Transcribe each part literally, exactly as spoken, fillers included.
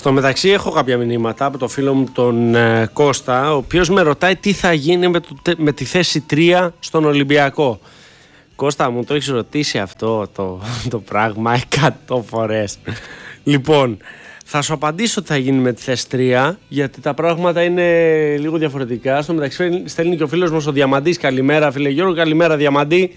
Στο μεταξύ έχω κάποια μηνύματα από το φίλο μου τον ε, Κώστα, ο οποίος με ρωτάει τι θα γίνει με, το, με τη θέση τρία στον Ολυμπιακό. Κώστα, μου το έχεις ρωτήσει αυτό το, το πράγμα εκατό φορές. Λοιπόν, θα σου απαντήσω τι θα γίνει με τη θέση τρία, γιατί τα πράγματα είναι λίγο διαφορετικά. Στο μεταξύ στέλνει και ο φίλος μας ο Διαμαντής. Καλημέρα φίλε Γιώργο, καλημέρα Διαμαντή.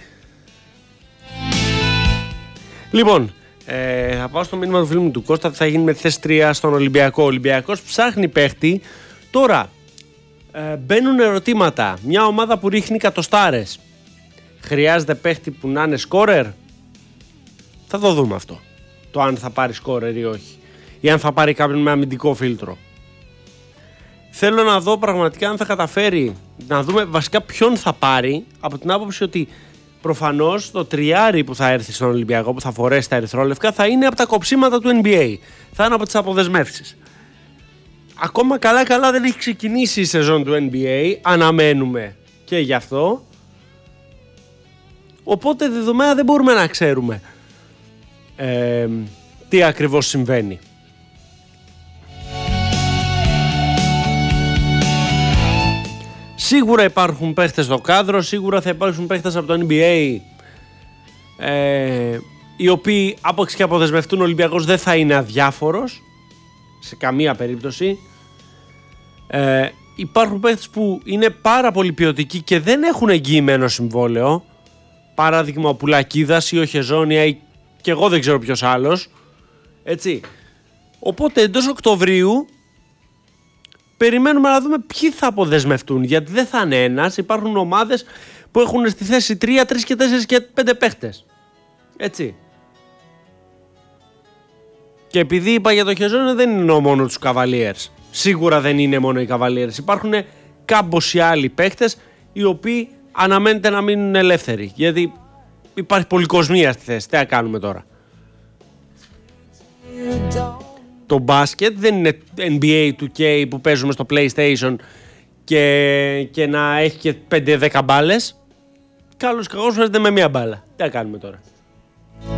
Λοιπόν, ε, θα πάω στο μήνυμα του φίλου μου του Κώστα τι θα γίνει με τη θέση τρία στον Ολυμπιακό. Ο Ολυμπιακός ψάχνει παίχτη. Τώρα, ε, μπαίνουν ερωτήματα. Μια ομάδα που ρίχνει εκατοστάρες. Χρειάζεται παίχτη που να είναι σκόρερ. Θα το δούμε αυτό. Το αν θα πάρει σκόρερ ή όχι. Ή αν θα πάρει κάποιον με αμυντικό φίλτρο. Θέλω να δω πραγματικά αν θα καταφέρει να δούμε βασικά ποιον θα πάρει, από την άποψη ότι προφανώς το τριάρι που θα έρθει στον Ολυμπιακό, που θα φορέσει τα ερυθρόλευκα, θα είναι από τα κοψίματα του N B A. Θα είναι από τις αποδεσμεύσεις. Ακόμα καλά καλά δεν έχει ξεκινήσει η σεζόν του N B A. Αναμένουμε και γι' αυτό. Οπότε δεδομένα δεν μπορούμε να ξέρουμε ε, τι ακριβώς συμβαίνει. Σίγουρα υπάρχουν παίχτες στο κάδρο, σίγουρα θα υπάρχουν παίχτες από το N B A ε, οι οποίοι άπαξ και αποδεσμευτούν, ο Ολυμπιακός δεν θα είναι αδιάφορος σε καμία περίπτωση. Ε, υπάρχουν παίχτες που είναι πάρα πολύ ποιοτικοί και δεν έχουν εγγυημένο συμβόλαιο. Παράδειγμα ο Πουλακίδας ή ο Χεζόνια ή και εγώ δεν ξέρω ποιος άλλος. Έτσι. Οπότε εντός Οκτωβρίου περιμένουμε να δούμε ποιοι θα αποδεσμευτούν, γιατί δεν θα είναι ένας. Υπάρχουν ομάδες που έχουν στη θέση τρία, τρία και τέσσερα και πέντε παίχτες. Έτσι. Και επειδή είπα για το Χεζόνια, δεν είναι μόνο τους Cavaliers. Σίγουρα δεν είναι μόνο οι Cavaliers. Υπάρχουν κάμποσοι άλλοι παίχτες οι οποίοι αναμένεται να μείνουν ελεύθεροι. Γιατί υπάρχει πολυκοσμία στη θέση. Τι θα κάνουμε τώρα. Το μπάσκετ δεν είναι N B A two K που παίζουμε στο PlayStation και, και να έχει και πέντε δέκα μπάλες. Καλώς κακώς παίζεται με μία μπάλα. Τι θα κάνουμε τώρα.